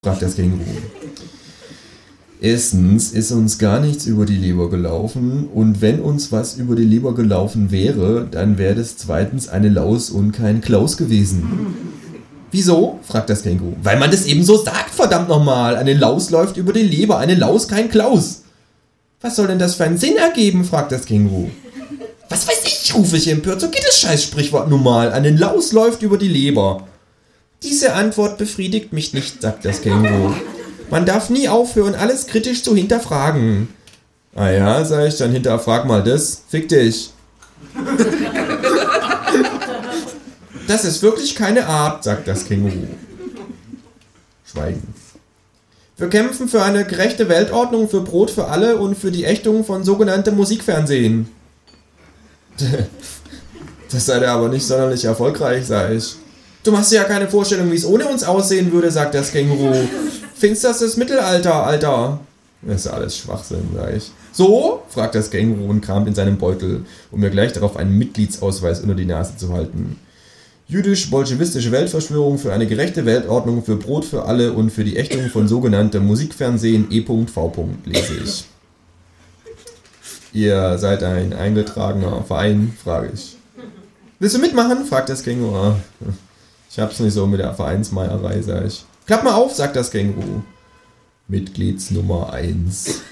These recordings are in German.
fragt das Känguru. Erstens ist uns gar nichts über die Leber gelaufen und wenn uns was über die Leber gelaufen wäre, dann wäre es zweitens eine Laus und kein Klaus gewesen. Wieso? Fragt das Känguru. Weil man das eben so sagt, verdammt nochmal. Eine Laus läuft über die Leber, eine Laus kein Klaus. Was soll denn das für einen Sinn ergeben? Fragt das Känguru. Was weiß ich, rufe ich empört. So geht das Scheiß-Sprichwort nun mal. Eine Laus läuft über die Leber. Diese Antwort befriedigt mich nicht, sagt das Känguru. Man darf nie aufhören, alles kritisch zu hinterfragen. Ah ja, sag ich, dann hinterfrag mal das. Fick dich. Das ist wirklich keine Art, sagt das Känguru. Schweigen. Wir kämpfen für eine gerechte Weltordnung, für Brot für alle und für die Ächtung von sogenanntem Musikfernsehen. Das sei aber nicht sonderlich erfolgreich, sag ich. Du machst dir ja keine Vorstellung, wie es ohne uns aussehen würde, sagt das Känguru. Finsterstes Mittelalter, Alter. Das ist alles Schwachsinn, sag ich. So? Fragt das Känguru und kramt in seinem Beutel, um mir gleich darauf einen Mitgliedsausweis unter die Nase zu halten. Jüdisch-bolschewistische Weltverschwörung für eine gerechte Weltordnung, für Brot für alle und für die Ächtung von sogenanntem Musikfernsehen E.V. lese ich. Ihr seid ein eingetragener Verein, frage ich. Willst du mitmachen? Fragt das Känguru. Ich hab's nicht so mit der Vereinsmeierei, sag ich. Klapp mal auf, sagt das Känguru. Mitgliedsnummer 1.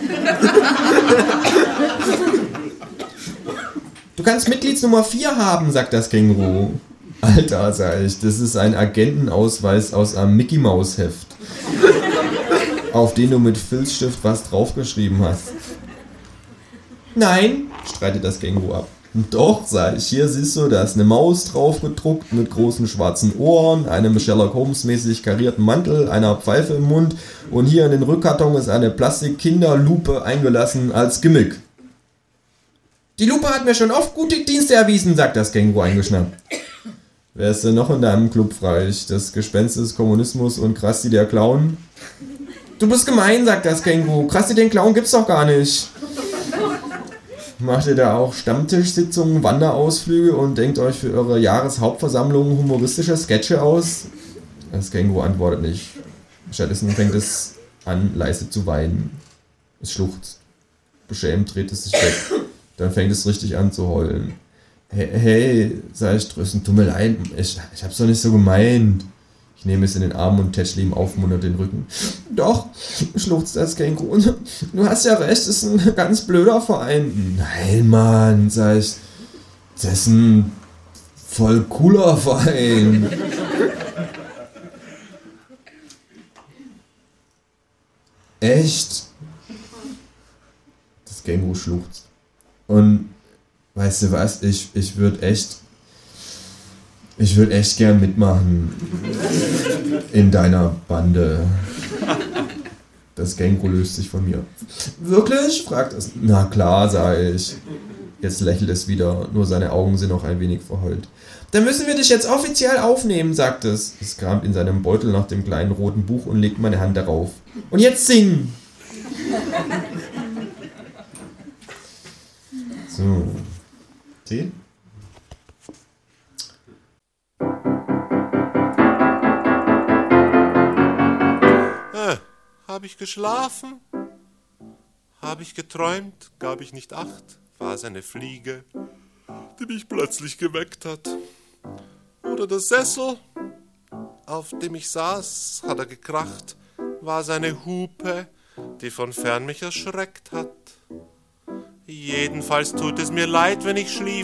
Du kannst Mitgliedsnummer 4 haben, sagt das Känguru. Alter, sag ich, das ist ein Agentenausweis aus einem Mickey-Maus-Heft, auf den du mit Filzstift was draufgeschrieben hast. Nein, streitet das Känguru ab. Doch, sag ich, hier siehst du, da ist eine Maus drauf gedruckt mit großen schwarzen Ohren, einem Sherlock Holmes mäßig karierten Mantel, einer Pfeife im Mund und hier in den Rückkarton ist eine Plastik-Kinderlupe eingelassen als Gimmick. Die Lupe hat mir schon oft gute Dienste erwiesen, sagt das Känguru eingeschnappt. Wer ist denn noch in deinem Club, frage ich? Das Gespenst des Kommunismus und Krusty der Clown? Du bist gemein, sagt das Känguru. Krusty den Clown gibt's doch gar nicht. Macht ihr da auch Stammtischsitzungen, Wanderausflüge und denkt euch für eure Jahreshauptversammlung humoristische Sketche aus? Das Känguru antwortet nicht. Stattdessen fängt es an, leise zu weinen. Es schluchzt. Beschämt dreht es sich weg. Dann fängt es richtig an zu heulen. Hey, sag ich tröstend, tut mir leid, ich hab's doch nicht so gemeint. Ich nehme es in den Arm und tätschle ihm aufmunternd den Rücken. Doch, schluchzt das Känguru. Du hast ja recht, das ist ein ganz blöder Verein. Nein, Mann, sag ich, das ist ein voll cooler Verein. Echt? Das Känguru schluchzt. Und weißt du was, ich würde echt gern mitmachen in deiner Bande. Das Känguru löst sich von mir. Wirklich? Fragt es. Na klar, sage ich. Jetzt lächelt es wieder, nur seine Augen sind noch ein wenig verheult. Dann müssen wir dich jetzt offiziell aufnehmen, sagt es. Es kramt in seinem Beutel nach dem kleinen roten Buch und legt meine Hand darauf. Und jetzt singen! So. 10? Hab ich geschlafen? Hab ich geträumt? Gab ich nicht acht? War's eine Fliege, die mich plötzlich geweckt hat? Oder der Sessel, auf dem ich saß, hat er gekracht? War's eine Hupe, die von fern mich erschreckt hat? Jedenfalls tut es mir leid, wenn ich schlief.